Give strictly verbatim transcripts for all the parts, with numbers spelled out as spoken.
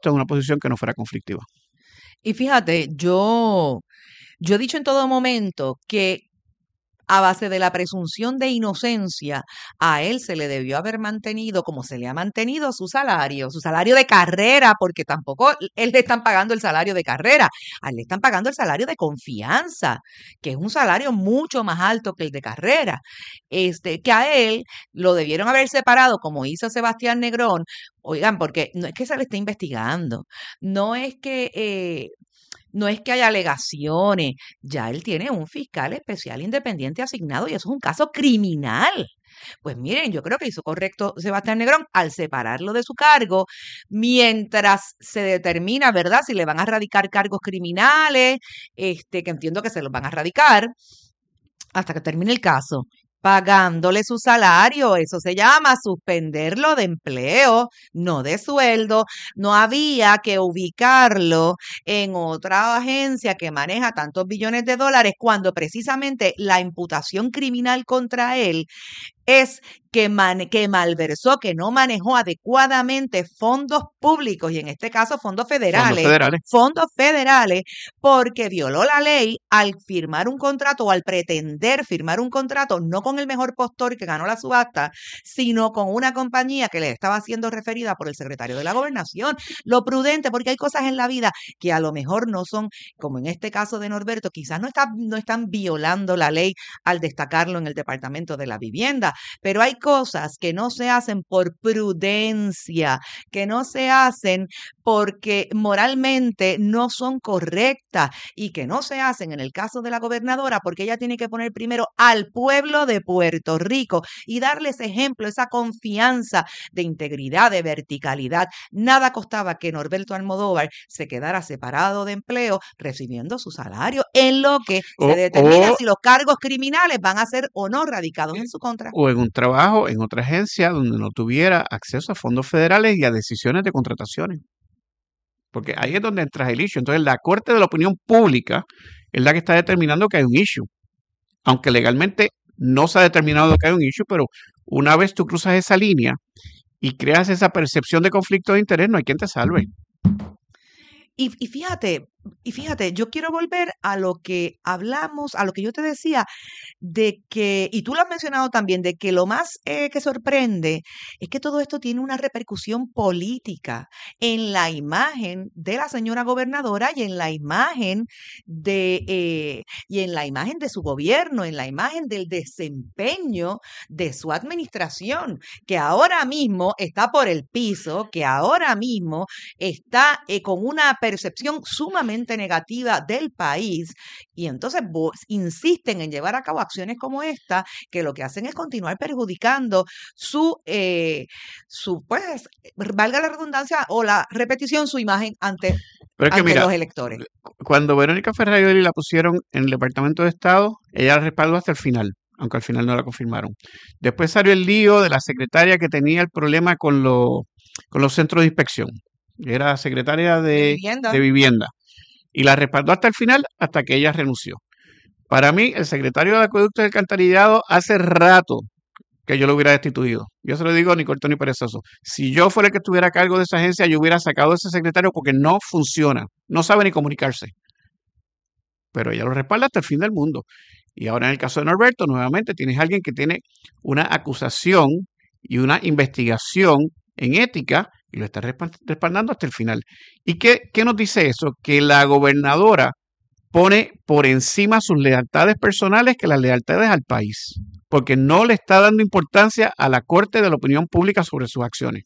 puesto en una posición que no fuera conflictiva. Y fíjate, yo, yo he dicho en todo momento que a base de la presunción de inocencia, a él se le debió haber mantenido como se le ha mantenido su salario, su salario de carrera, porque tampoco él le están pagando el salario de carrera, a él le están pagando el salario de confianza, que es un salario mucho más alto que el de carrera. Este, que a él lo debieron haber separado, como hizo Sebastián Negrón, oigan, porque no es que se le esté investigando, no es que eh, no es que haya alegaciones, ya él tiene un fiscal especial independiente asignado y eso es un caso criminal. Pues miren, yo creo que hizo correcto Sebastián Negrón al separarlo de su cargo mientras se determina, ¿verdad?, si le van a radicar cargos criminales, este, que entiendo que se los van a radicar hasta que termine el caso, pagándole su salario. Eso se llama suspenderlo de empleo, no de sueldo. No había que ubicarlo en otra agencia que maneja tantos billones de dólares cuando precisamente la imputación criminal contra él es que, man, que malversó, que no manejó adecuadamente fondos públicos y en este caso fondos federales, Fondos federales. fondos federales, porque violó la ley al firmar un contrato o al pretender firmar un contrato, no con el mejor postor que ganó la subasta, sino con una compañía que le estaba siendo referida por el secretario de la Gobernación. Lo prudente, porque hay cosas en la vida que a lo mejor no son, como en este caso de Norberto, quizás no, está, no están violando la ley al destacarlo en el Departamento de la Vivienda, pero hay cosas que no se hacen por prudencia, que no se hacen porque moralmente no son correctas y que no se hacen en el caso de la gobernadora porque ella tiene que poner primero al pueblo de Puerto Rico y darles ejemplo, esa confianza de integridad, de verticalidad. Nada costaba que Norberto Almodóvar se quedara separado de empleo recibiendo su salario en lo que O, se determina o, si los cargos criminales van a ser o no radicados en su contra. o en un trabajo en otra agencia donde no tuviera acceso a fondos federales y a decisiones de contrataciones. Porque ahí es donde entra el issue. Entonces, la Corte de la Opinión Pública es la que está determinando que hay un issue. Aunque legalmente no se ha determinado que hay un issue, pero una vez tú cruzas esa línea y creas esa percepción de conflicto de interés, no hay quien te salve. Y, y fíjate, y fíjate, yo quiero volver a lo que hablamos, a lo que yo te decía, de que, y tú lo has mencionado también, de que lo más eh, que sorprende es que todo esto tiene una repercusión política en la imagen de la señora gobernadora y en la imagen de, eh, y en la imagen de su gobierno, en la imagen del desempeño de su administración, que ahora mismo está por el piso, que ahora mismo está eh, con una percepción sumamente negativa del país y entonces insisten en llevar a cabo acciones como esta que lo que hacen es continuar perjudicando su, eh, su pues, valga la redundancia o la repetición, su imagen ante, Pero es que ante mira, los electores. Cuando Verónica Ferraioli la pusieron en el Departamento de Estado, ella la respaldó hasta el final, aunque al final no la confirmaron. Después salió el lío de la secretaria que tenía el problema con, lo, con los centros de inspección. Era secretaria de, De vivienda. de vivienda. Y la respaldó hasta el final, hasta que ella renunció. Para mí, el secretario de Acueducto y Alcantarillado hace rato que yo lo hubiera destituido. Yo se lo digo ni corto ni perezoso. Si yo fuera el que estuviera a cargo de esa agencia, yo hubiera sacado a ese secretario porque no funciona. No sabe ni comunicarse. Pero ella lo respalda hasta el fin del mundo. Y ahora en el caso de Norberto, nuevamente tienes a alguien que tiene una acusación y una investigación en ética y lo está respaldando hasta el final. ¿Y qué, qué nos dice eso? Que la gobernadora pone por encima sus lealtades personales que las lealtades al país, porque no le está dando importancia a la Corte de la Opinión Pública sobre sus acciones.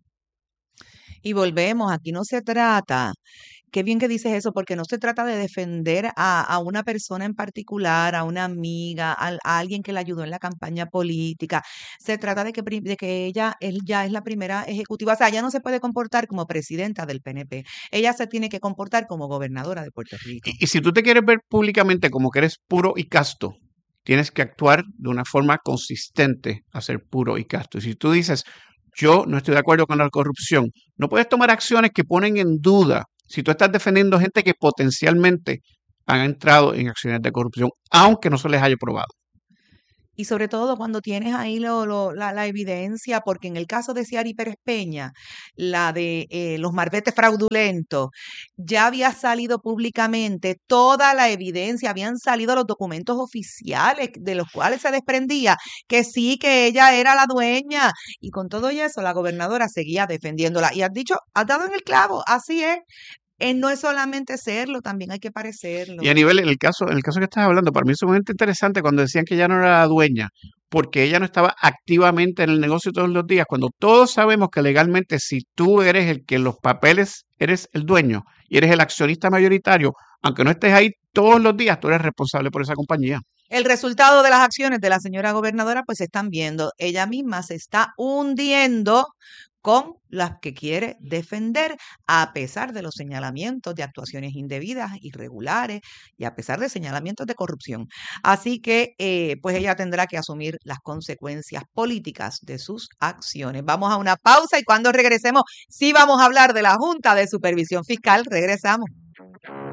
Y volvemos, aquí no se trata, qué bien que dices eso, porque no se trata de defender a, a una persona en particular, a una amiga, a, a alguien que la ayudó en la campaña política. Se trata de que, de que ella él ya es la primera ejecutiva, o sea, ella no se puede comportar como presidenta del P N P, ella se tiene que comportar como gobernadora de Puerto Rico. Y, y si tú te quieres ver públicamente como que eres puro y casto, tienes que actuar de una forma consistente a ser puro y casto. Y si tú dices, yo no estoy de acuerdo con la corrupción, no puedes tomar acciones que ponen en duda. Si tú estás defendiendo gente que potencialmente han entrado en acciones de corrupción, aunque no se les haya probado. Y sobre todo cuando tienes ahí lo, lo- la, la evidencia, porque en el caso de Ciari Pérez Peña, la de eh, los marbetes fraudulentos, ya había salido públicamente toda la evidencia, habían salido los documentos oficiales de los cuales se desprendía que sí, que ella era la dueña. Y con todo eso, la gobernadora seguía defendiéndola. Y has dicho, has dado en el clavo, así es. Eh, no es solamente serlo, también hay que parecerlo. Y a nivel, en el caso, en el caso que estás hablando, para mí es sumamente interesante cuando decían que ella no era la dueña, porque ella no estaba activamente en el negocio todos los días, cuando todos sabemos que legalmente si tú eres el que en los papeles eres el dueño y eres el accionista mayoritario, aunque no estés ahí todos los días, tú eres responsable por esa compañía. El resultado de las acciones de la señora gobernadora, pues se están viendo. Ella misma se está hundiendo con las que quiere defender, a pesar de los señalamientos de actuaciones indebidas, irregulares y a pesar de señalamientos de corrupción. Así que, eh, pues ella tendrá que asumir las consecuencias políticas de sus acciones. Vamos a una pausa y cuando regresemos, sí vamos a hablar de la Junta de Supervisión Fiscal. Regresamos.